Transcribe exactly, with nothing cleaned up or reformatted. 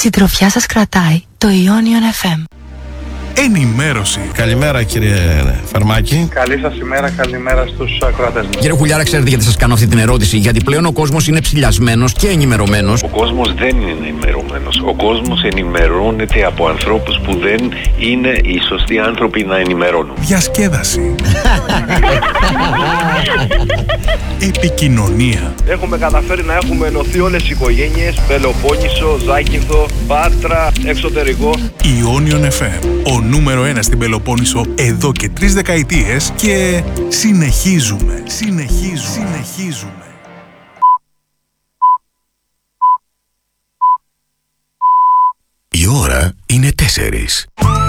Συντροφιά σας κρατάει το Ionion εφ εμ. Ενημέρωση. Καλημέρα κύριε Φαρμάκη. Καλή σας ημέρα, καλημέρα στους ακροατές μας. Κύριε Χουλιάρα, ξέρετε γιατί σας κάνω αυτή την ερώτηση? Γιατί πλέον ο κόσμος είναι ψηλιασμένος και ενημερωμένος. Ο κόσμος δεν είναι ενημερωμένος. Ο κόσμος ενημερώνεται από ανθρώπους που δεν είναι οι σωστοί άνθρωποι να ενημερώνουν. Διασκέδαση. Επικοινωνία. Έχουμε καταφέρει να έχουμε ενωθεί όλες οι οικογένειες. Πελοπόννησο, Ζάκυνθο, Πάτρα, εξωτερικό. Ionion εφ εμ. Ο νούμερο ένα στην Πελοπόννησο εδώ και τρεις δεκαετίες και συνεχίζουμε, συνεχίζουμε, συνεχίζουμε. Η ώρα είναι τέσσερις.